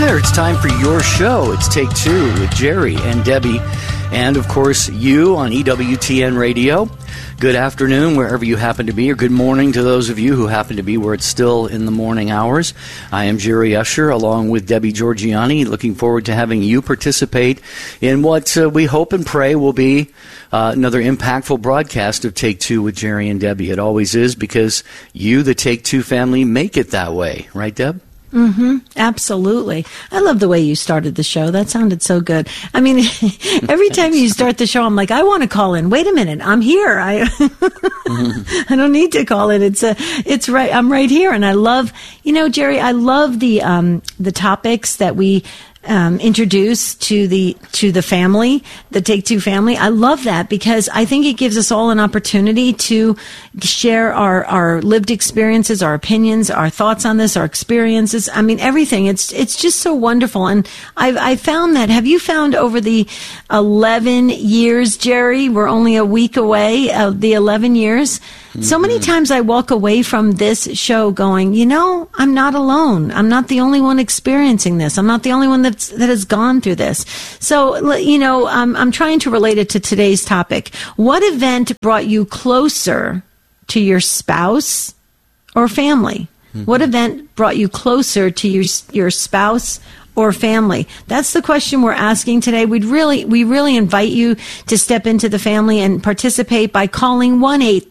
there. It's time for your show. It's Take Two with Jerry and Debbie, and of course you on EWTN Radio. Good afternoon wherever you happen to be, or good morning to those of you who happen to be where it's still in the morning hours. I am Jerry Usher along with Debbie Georgiani, looking forward to having you participate in what we hope and pray will be another impactful broadcast of Take Two with Jerry and Debbie. It always is, because you, the Take Two family, make it that way. Right, Deb? Mm-hmm. Absolutely. I love the way you started the show. That sounded so good. I mean, every time you start the show, I'm like, I want to call in. Wait a minute. I'm here. I don't need to call in. It's right. I'm right here. And I love, Jerry, I love the topics that we introduce to the family, the Take Two family. I love that, because I think it gives us all an opportunity to share our lived experiences, our opinions, our thoughts on this, our experiences. I mean, everything. It's just so wonderful. And I found that. Have you found over the 11 years, Jerry, we're only a week away of the 11 years, so many times I walk away from this show going, I'm not alone. I'm not the only one experiencing this. I'm not the only one that has gone through this. So, I'm trying to relate it to today's topic. What event brought you closer to your spouse or family? Mm-hmm. What event brought you closer to your spouse or family? That's the question we're asking today. We really invite you to step into the family and participate by calling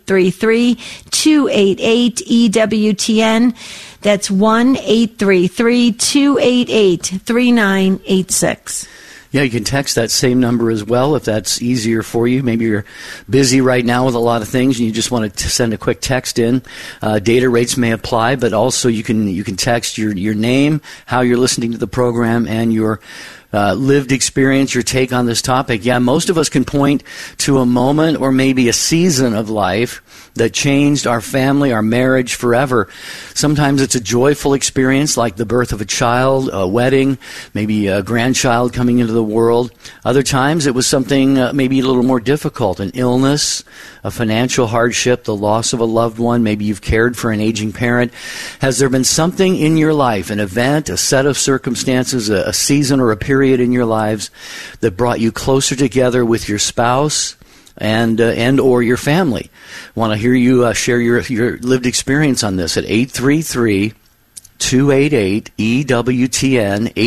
1-833-288-EWTN. That's 1-833-288-3986. Yeah, you can text that same number as well if that's easier for you. Maybe you're busy right now with a lot of things and you just want to send a quick text in. Data rates may apply, but also you can text your name, how you're listening to the program, and your lived experience, your take on this topic. Yeah, most of us can point to a moment or maybe a season of life that changed our family, our marriage forever. Sometimes it's a joyful experience, like the birth of a child, a wedding, maybe a grandchild coming into the world. Other times it was something maybe a little more difficult, an illness, a financial hardship, the loss of a loved one. Maybe you've cared for an aging parent. Has there been something in your life, an event, a set of circumstances, a season or a period in your lives that brought you closer together with your spouse and or your family? Want to hear you share your lived experience on this at 833-288-EWTN,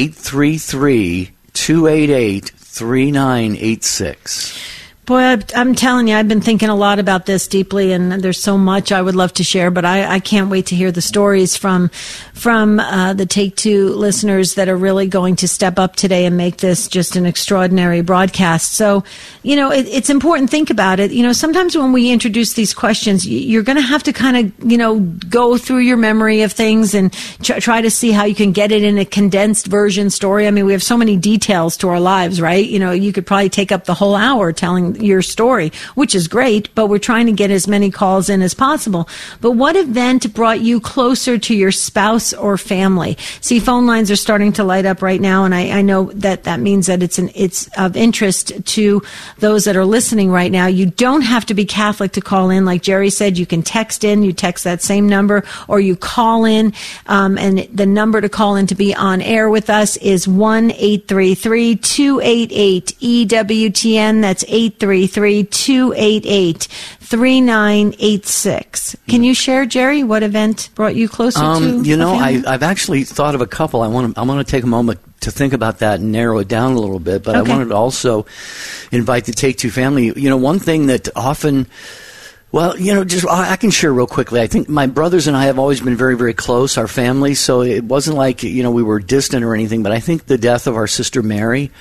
833-288-3986. Boy, I'm telling you, I've been thinking a lot about this deeply, and there's so much I would love to share, but I can't wait to hear the stories from the Take Two listeners that are really going to step up today and make this just an extraordinary broadcast. So, it's important to think about it. Sometimes when we introduce these questions, you're going to have to kind of, go through your memory of things and try to see how you can get it in a condensed version story. I mean, we have so many details to our lives, right? You could probably take up the whole hour telling your story, which is great, but we're trying to get as many calls in as possible. But what event brought you closer to your spouse or family? See, phone lines are starting to light up right now, and I know that means that it's of interest to those that are listening right now. You don't have to be Catholic to call in. Like Jerry said, you can text in. You text that same number, or you call in, and the number to call in to be on air with us is 1-833-288-EWTN. That's 833-288-3986. Can you share, Jerry, what event brought you closer to I've actually thought of a couple. I want to take a moment to think about that and narrow it down a little bit, but okay. I wanted to also invite the Take Two family. One thing that often... Well, I can share real quickly. I think my brothers and I have always been very, very close, our family, so it wasn't like, we were distant or anything, but I think the death of our sister Mary,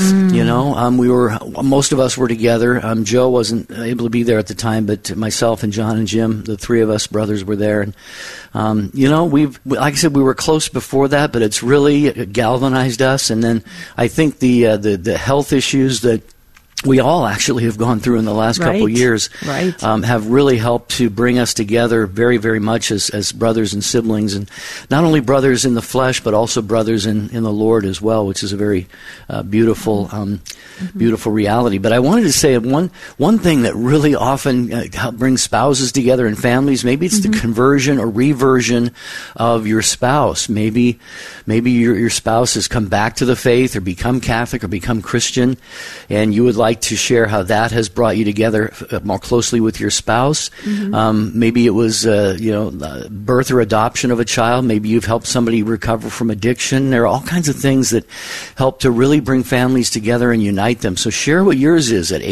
most of us were together. Joe wasn't able to be there at the time, but myself and John and Jim, the three of us brothers, were there. And, like I said, we were close before that, but it's really galvanized us. And then I think the health issues that we all actually have gone through in the last couple of years, have really helped to bring us together very, very much as brothers and siblings, and not only brothers in the flesh, but also brothers in the Lord as well, which is a very beautiful beautiful reality. But I wanted to say one thing that really often brings spouses together and families, maybe it's the conversion or reversion of your spouse. Maybe your spouse has come back to the faith or become Catholic or become Christian, and you would like to share how that has brought you together more closely with your spouse. Maybe it was birth or adoption of a child. Maybe you've helped somebody recover from addiction. There are all kinds of things that help to really bring families together and unite them. So share what yours is at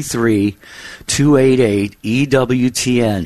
833-288-EWTN,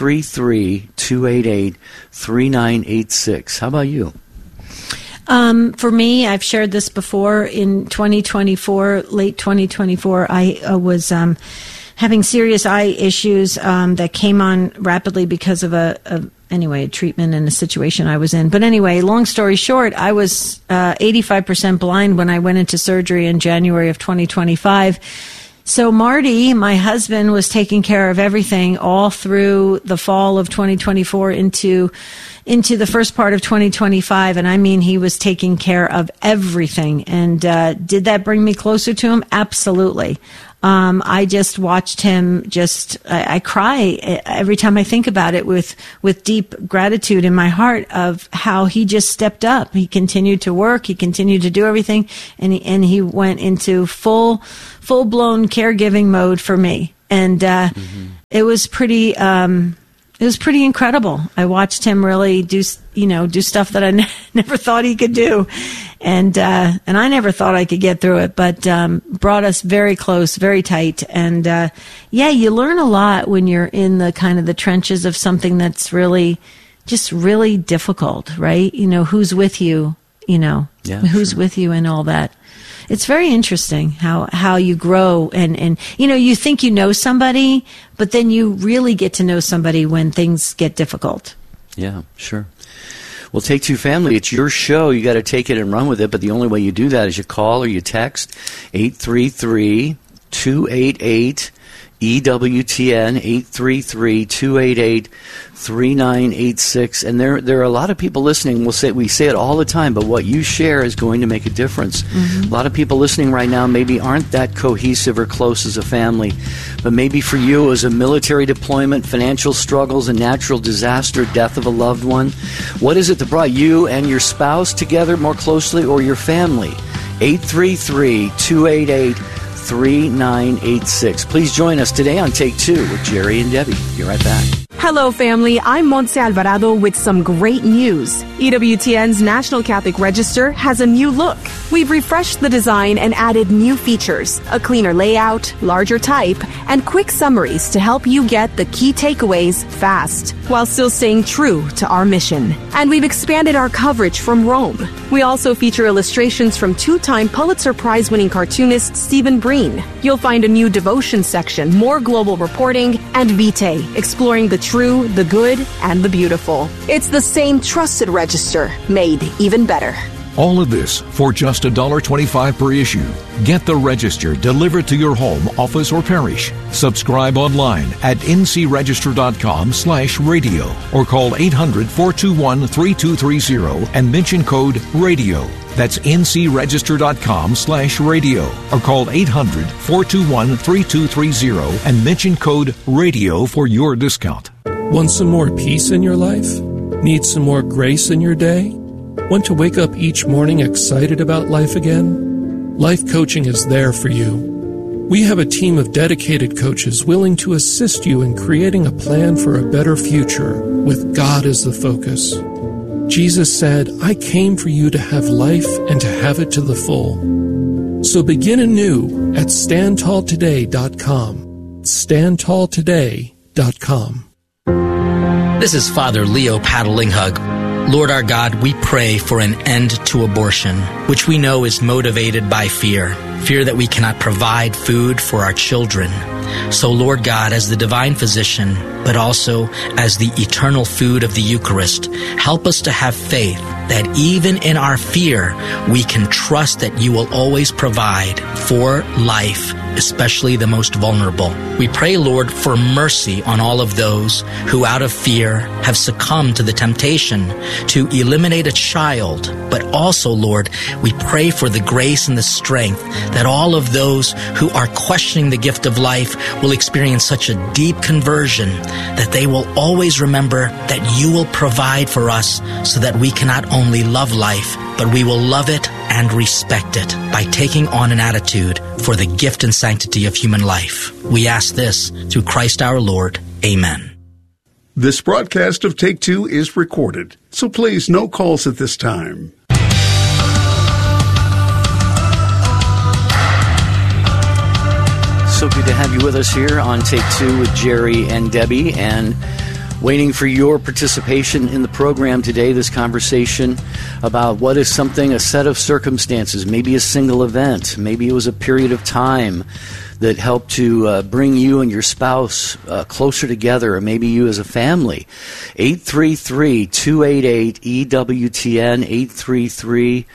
833-288-3986. How about you? For me, I've shared this before. In 2024, late 2024, I was having serious eye issues that came on rapidly because of a treatment and a situation I was in. But anyway, long story short, I was 85% blind when I went into surgery in January of 2025. So Marty, my husband, was taking care of everything all through the fall of 2024 into the first part of 2025. And I mean, he was taking care of everything. And did that bring me closer to him? Absolutely. I just watched him I cry every time I think about it with deep gratitude in my heart of how he just stepped up. He continued to work. He continued to do everything. And he went into full-blown caregiving mode for me. And, it was pretty incredible. I watched him really do stuff that I never thought he could do. And I never thought I could get through it, but brought us very close, very tight. And you learn a lot when you're in the kind of the trenches of something that's really difficult, right? Who's with you, who's with you and all that. It's very interesting how you grow and you think you know somebody, but then you really get to know somebody when things get difficult. Yeah, sure. Well, Take Two Family, it's your show. You got to take it and run with it, but the only way you do that is you call or you text 833-288-EWTN, 833-288-3986. And there are a lot of people listening. We say it all the time, but what you share is going to make a difference. A lot of people listening right now maybe aren't that cohesive or close as a family, but maybe for you it was a military deployment, financial struggles, a natural disaster, death of a loved one. What is it that brought you and your spouse together more closely, or your family? 833-288-3986. Please join us today on Take Two with Jerry and Debbie. Be right back. Hello, family. I'm Montse Alvarado with some great news. EWTN's National Catholic Register has a new look. We've refreshed the design and added new features, a cleaner layout, larger type, and quick summaries to help you get the key takeaways fast, while still staying true to our mission. And we've expanded our coverage from Rome. We also feature illustrations from two-time Pulitzer Prize-winning cartoonist Stephen Breen. You'll find a new devotion section, more global reporting, and Vitae, exploring the true, the good, and the beautiful. It's the same trusted register, made even better. All of this for just $1.25 per issue. Get the Register delivered to your home, office, or parish. Subscribe online at ncregister.com/radio or call 800-421-3230 and mention code RADIO. That's ncregister.com/radio or call 800-421-3230 and mention code RADIO for your discount. Want some more peace in your life? Need some more grace in your day? Want to wake up each morning excited about life again? Life Coaching is there for you. We have a team of dedicated coaches willing to assist you in creating a plan for a better future with God as the focus. Jesus said, "I came for you to have life and to have it to the full." So begin anew at StandTallToday.com. StandTallToday.com. This is Father Leo Paddlinghug. Lord our God, we pray for an end to abortion, which we know is motivated by fear that we cannot provide food for our children. So Lord God, as the divine physician, but also as the eternal food of the Eucharist, help us to have faith that even in our fear, we can trust that you will always provide for life, especially the most vulnerable. We pray, Lord, for mercy on all of those who out of fear have succumbed to the temptation to eliminate a child. But also, Lord, we pray for the grace and the strength that all of those who are questioning the gift of life will experience such a deep conversion that they will always remember that you will provide for us so that we can not only love life, but we will love it and respect it by taking on an attitude for the gift and sanctity of human life. We ask this through Christ our Lord. Amen. This broadcast of Take Two is recorded, so please no calls at this time. So good to have you with us here on Take Two with Jerry and Debbie, and waiting for your participation in the program today, this conversation about what is something, a set of circumstances, maybe a single event, maybe it was a period of time that helped to bring you and your spouse closer together, or maybe you as a family. 833-288-EWTN,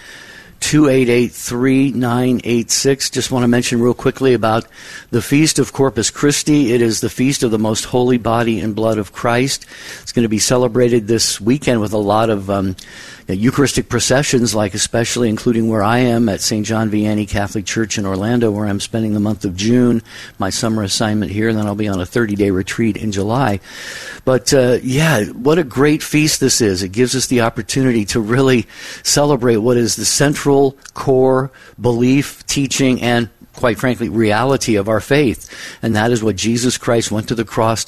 833-288-3986. Just want to mention real quickly about the Feast of Corpus Christi. It is the Feast of the Most Holy Body and Blood of Christ. It's going to be celebrated this weekend with a lot of Eucharistic processions, like especially including where I am at St. John Vianney Catholic Church in Orlando, where I'm spending the month of June, my summer assignment here, and then I'll be on a 30-day retreat in July. But what a great feast this is. It gives us the opportunity to really celebrate what is the central core belief, teaching, and quite frankly, reality of our faith. And that is what Jesus Christ went to the cross